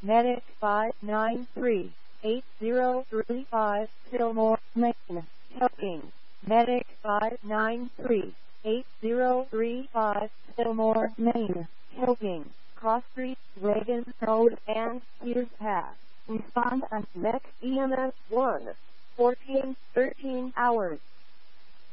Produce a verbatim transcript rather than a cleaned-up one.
Medic five nine three, eight zero three five, Fillmore, Maine, helping. Medic five nine three, eight zero three five, Fillmore, Maine, helping. Cross Street, Reagan Road, and Peters Path. Respond on Mech E M S one. fourteen, thirteen hours.